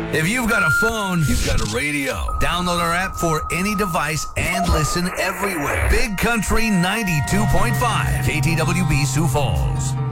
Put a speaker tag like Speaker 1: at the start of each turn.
Speaker 1: If you've got a phone, you've got a radio. Download our app for any device and listen everywhere. Big Country 92.5, KTWB Sioux Falls.